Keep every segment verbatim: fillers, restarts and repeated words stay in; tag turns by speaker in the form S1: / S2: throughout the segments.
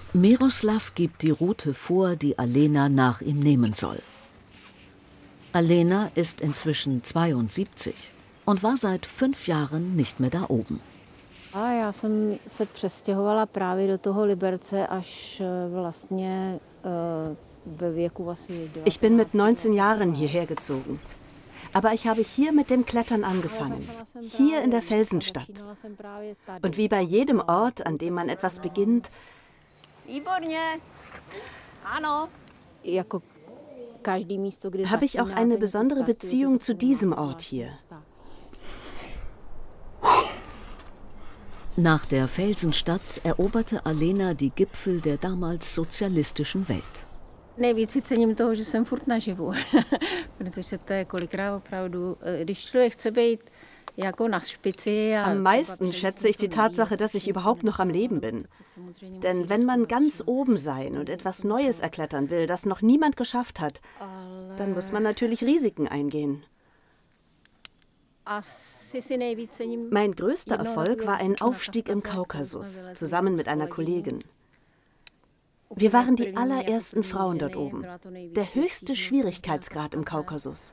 S1: Miroslav gibt die Route vor, die Alena nach ihm nehmen soll. Alena ist inzwischen zweiundsiebzig und war seit fünf Jahren nicht mehr da oben.
S2: Ich bin mit neunzehn Jahren hierher gezogen. Aber ich habe hier mit dem Klettern angefangen, hier in der Felsenstadt. Und wie bei jedem Ort, an dem man etwas beginnt, habe ich auch eine besondere Beziehung zu diesem Ort hier.
S1: Nach der Felsenstadt eroberte Alena die Gipfel der damals sozialistischen Welt.
S3: Nejvíc si cením toho, že jsem furt naživu, protože to je kolikrát opravdu, když člověk chce být jako na špici.
S2: Am meisten schätze ich die Tatsache, dass ich überhaupt noch am Leben bin. Denn wenn man ganz oben sein und etwas Neues erklettern will, das noch niemand geschafft hat, dann muss man natürlich Risiken eingehen. Mein größter Erfolg war ein Aufstieg im Kaukasus, zusammen mit einer Kollegin. Wir waren die allerersten Frauen dort oben. Der höchste Schwierigkeitsgrad im Kaukasus.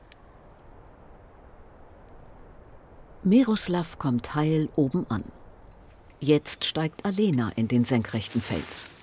S1: Miroslav kommt heil oben an. Jetzt steigt Alena in den senkrechten Fels.